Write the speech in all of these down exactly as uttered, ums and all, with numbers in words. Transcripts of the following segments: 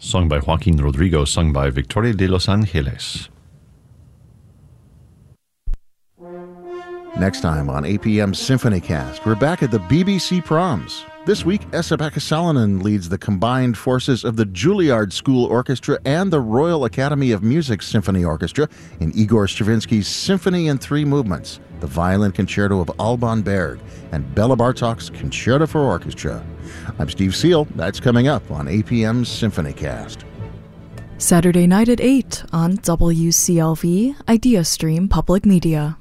sung by Joaquin Rodrigo, sung by Victoria de Los Angeles. Next time on A P M's SymphonyCast, we're back at the B B C Proms. This week, Esa-Pekka Salonen leads the combined forces of the Juilliard School Orchestra and the Royal Academy of Music Symphony Orchestra in Igor Stravinsky's Symphony in Three Movements, the Violin Concerto of Alban Berg, and Bela Bartok's Concerto for Orchestra. I'm Steve Seal. That's coming up on A P M's SymphonyCast. Saturday night at eight on W C L V IdeaStream Public Media.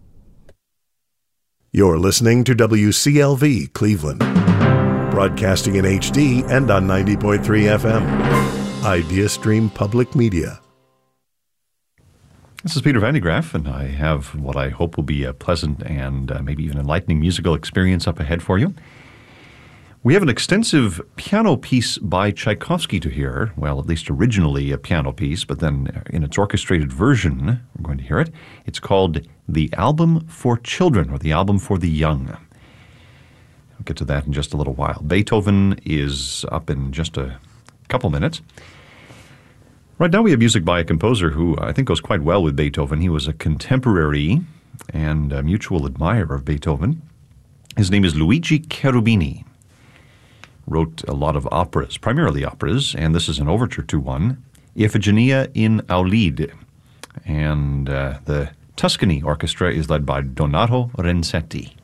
You're listening to W C L V Cleveland, broadcasting in H D and on ninety point three F M. IdeaStream Public Media. This is Peter Van de Graaff, and I have what I hope will be a pleasant and uh, maybe even enlightening musical experience up ahead for you. We have an extensive piano piece by Tchaikovsky to hear. Well, at least originally a piano piece, but then in its orchestrated version, we're going to hear it. It's called The Album for Children, or The Album for the Young. I'll get to that in just a little while. Beethoven is up in just a couple minutes. Right now we have music by a composer who I think goes quite well with Beethoven. He was a contemporary and a mutual admirer of Beethoven. His name is Luigi Cherubini. Wrote a lot of operas, primarily operas, and this is an overture to one, Iphigenia in Aulide. And uh, the Tuscany Orchestra is led by Donato Renzetti.